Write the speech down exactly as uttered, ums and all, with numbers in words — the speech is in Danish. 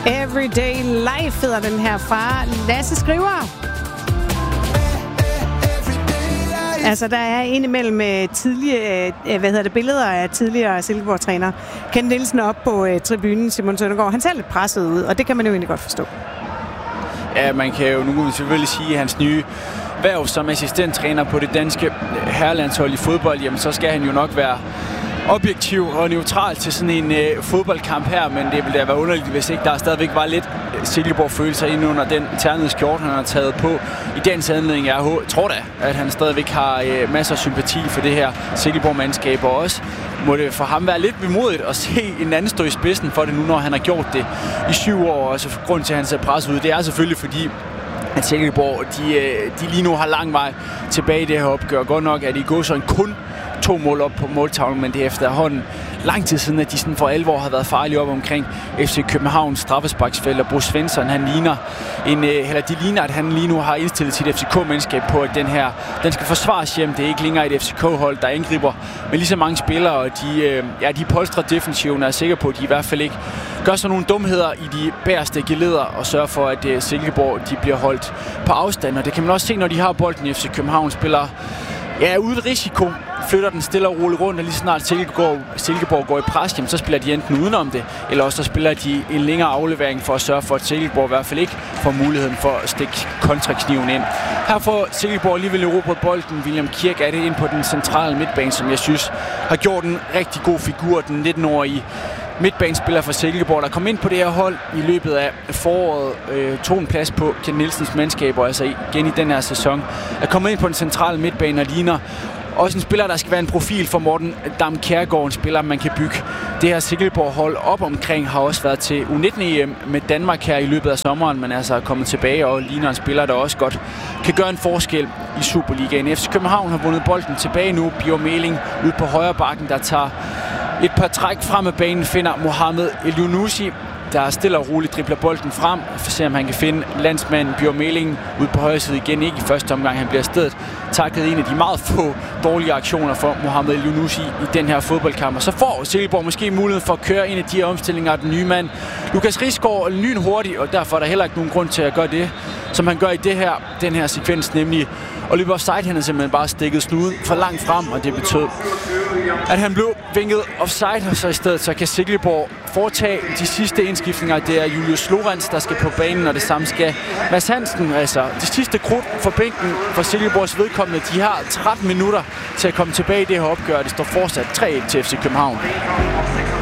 Everyday Life hedder den her fra Lasse Skriver. Altså, der er indimellem tidlige, hvad hedder det, billeder af tidligere Silkeborg-træner Kent Nielsen op på uh, tribunen. Simon Søndergaard, han ser lidt presset ud, og det kan man jo egentlig godt forstå. Ja, man kan jo nu selvfølgelig sige, at hans nye hverv som assistenttræner på det danske herrelandshold i fodbold, jamen så skal han jo nok være objektiv og neutral til sådan en øh, fodboldkamp her, men det ville da være underligt, hvis ikke der stadigvæk var lidt Silkeborg-følelser inde under den ternede skjort, han har taget på i dagens anledning. Jeg tror da, at han stadigvæk har øh, masser af sympati for det her Silkeborg-mandskab, og også må det for ham være lidt vemodigt at se en anden stå i spidsen for det nu, når han har gjort det i syv år, og så grund til, at han ser presset ud, det er selvfølgelig fordi, at Silkeborg, de, de lige nu har lang vej tilbage i det her opgør. Godt nok, at de går sådan kun to mål op på måltavlen, men det er efterhånden lang tid siden, at de sådan for alvor har været farlige op omkring F C Københavns straffesparksfelt, og Bo Svensson, han ligner en, eller de ligner, at han lige nu har indstillet sit F C K-mandskab på, at den her, den skal forsvares hjem. Det er ikke længere et F C K-hold, der angriber med lige så mange spillere, og de, ja, de polstrer defensiven, og er sikker på, at de i hvert fald ikke gør sådan nogle dumheder i de bagerste geleder og sørger for, at uh, Silkeborg de bliver holdt på afstand. Og det kan man også se, når de har bolden. F C København spiller ja, uden risiko, flytter den stille og roligt rundt, og lige snart Silkeborg, Silkeborg går i pres, jamen, så spiller de enten udenom det, eller også så spiller de en længere aflevering for at sørge for, at Silkeborg i hvert fald ikke får muligheden for at stikke kontrakniven ind. Her får Silkeborg alligevel erobret bolden. William Kirk er det ind på den centrale midtbane, som jeg synes har gjort en rigtig god figur, den nitten-årige midtbanespiller for Silkeborg, der kom ind på det her hold i løbet af foråret, øh, tog en plads på Kent Nielsens mandskaber, altså igen i den her sæson, er kommet ind på den centrale midtbane og ligner også en spiller, der skal være en profil for Morten Dam Kjærgaard, en spiller, man kan bygge det her Silkeborg-hold op omkring, har også været til U nitten E M med Danmark her i løbet af sommeren, men altså er kommet tilbage og ligner en spiller, der også godt kan gøre en forskel i Superligaen. F C København har vundet bolden tilbage nu. Bjørn Meling ude på højre bakken, der tager et par træk frem af banen, finder Mohamed Elyounoussi, der stille og roligt dribler bolden frem, for at se, om han kan finde landsmanden Bjørn Meling ude på højre side igen. Ikke i første omgang, han bliver stedet takket en af de meget få dårlige aktioner for Mohamed Elyounoussi i den her fodboldkamp. Og så får Silkeborg måske mulighed for at køre en af de her omstillinger af den nye mand. Lukas Risgaard er lynhurtig, og derfor er der heller ikke nogen grund til at gøre det, som han gør i det her, den her sekvens, nemlig at løbe offside. Han er simpelthen bare stikket snuden for langt frem, og det betød, at han blev vinket offside, og så i stedet så kan Silkeborg foretage de sidste indskiftninger. Det er Julius Lorentz, der skal på banen, og det samme skal Mads Hansen. Altså, de sidste krudt for bænken for Silkeborgs vedkommende, de har tretten minutter til at komme tilbage i det her opgør. Det står fortsat tre et til F C København.